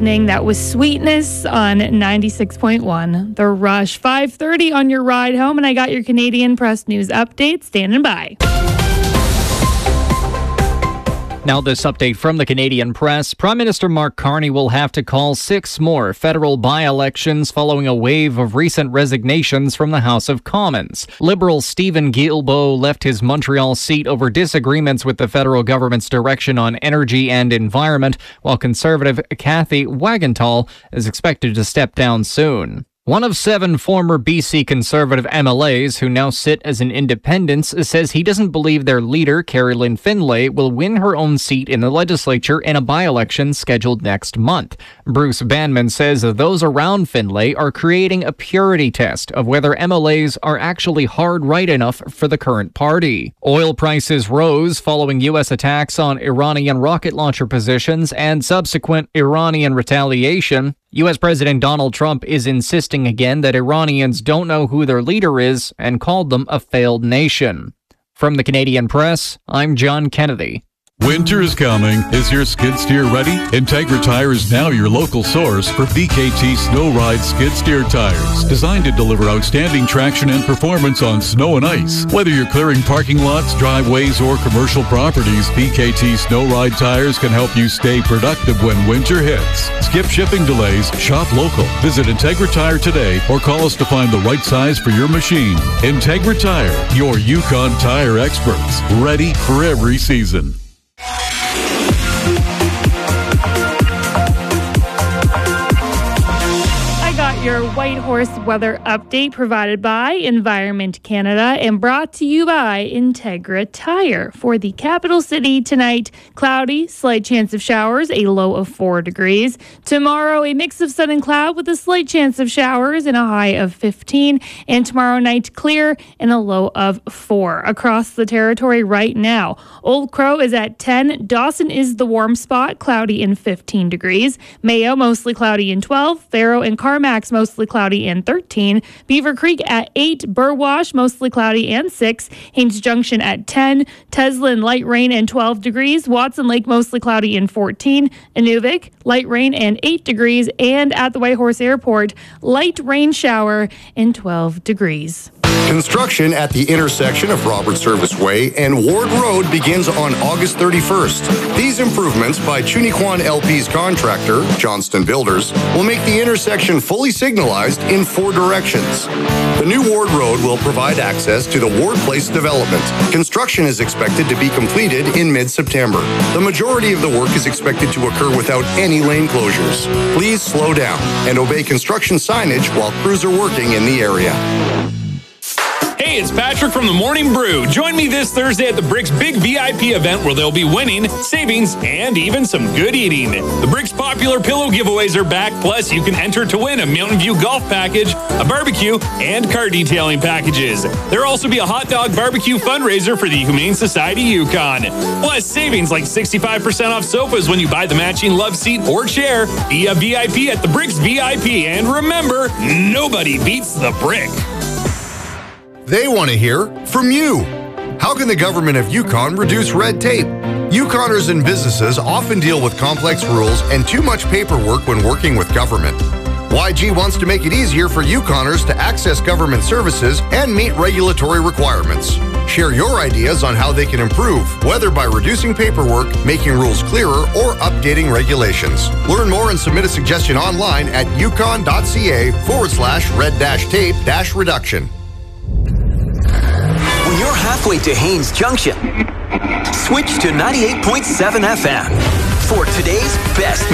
That was Sweetness on 96.1. The Rush, 5:30 on your ride home, and I got your Canadian Press News update standing by. Now this update from the Canadian Press. Prime Minister Mark Carney will have to call 6 more federal by-elections following a wave of recent resignations from the House of Commons. Liberal Stephen Guilbeault left his Montreal seat over disagreements with the federal government's direction on energy and environment, while Conservative Kathy Wagenthal is expected to step down soon. One of 7 former BC Conservative MLAs who now sit as an independent says he doesn't believe their leader, Carrie-Lynne Findlay, will win her own seat in the legislature in a by-election scheduled next month. Bruce Banman says those around Findlay are creating a purity test of whether MLAs are actually hard right enough for the current party. Oil prices rose following U.S. attacks on Iranian rocket launcher positions and subsequent Iranian retaliation. U.S. President Donald Trump is insisting again that Iranians don't know who their leader is and called them a failed nation. From the Canadian Press, I'm John Kennedy. Winter is coming. Is your skid steer ready? Integra Tire is now your local source for BKT Snow Ride skid steer tires. Designed to deliver outstanding traction and performance on snow and ice. Whether you're clearing parking lots, driveways, or commercial properties, BKT Snow Ride tires can help you stay productive when winter hits. Skip shipping delays. Shop local. Visit Integra Tire today or call us to find the right size for your machine. Integra Tire, your Yukon tire experts. Ready for every season. Your Whitehorse weather update provided by Environment Canada and brought to you by Integra Tire. For the capital city tonight, cloudy, slight chance of showers, a low of 4 degrees. Tomorrow, a mix of sun and cloud with a slight chance of showers and a high of 15. And tomorrow night, clear and a low of 4. Across the territory right now, Old Crow is at 10. Dawson is the warm spot, cloudy and 15 degrees. Mayo, mostly cloudy and 12. Faro and Carmack's mostly cloudy and 13. Beaver Creek at 8. Burwash, mostly cloudy and 6. Haines Junction at 10. Teslin, light rain and 12 degrees. Watson Lake, mostly cloudy and 14. Inuvik, light rain and 8 degrees. And at the Whitehorse Airport, light rain shower and 12 degrees. Construction at the intersection of Robert Service Way and Ward Road begins on August 31st. These improvements by Chuniquan LP's contractor, Johnston Builders, will make the intersection fully signalized in 4 directions. The new Ward Road will provide access to the Ward Place development. Construction is expected to be completed in mid-September. The majority of the work is expected to occur without any lane closures. Please slow down and obey construction signage while crews are working in the area. Hey, it's Patrick from the Morning Brew. Join me this Thursday at the Bricks Big VIP event where they'll be winning, savings, and even some good eating. The Bricks popular pillow giveaways are back, plus you can enter to win a Mountain View golf package, a barbecue, and car detailing packages. There'll also be a hot dog barbecue fundraiser for the Humane Society Yukon. Plus, savings like 65% off sofas when you buy the matching love seat or chair. Be a VIP at the Bricks VIP, and remember, nobody beats the Brick. They want to hear from you. How can the government of Yukon reduce red tape? Yukoners and businesses often deal with complex rules and too much paperwork when working with government. YG wants to make it easier for Yukoners to access government services and meet regulatory requirements. Share your ideas on how they can improve, whether by reducing paperwork, making rules clearer, or updating regulations. Learn more and submit a suggestion online at yukon.ca/red-tape-reduction. When you're halfway to Haines Junction, switch to 98.7 FM for today's best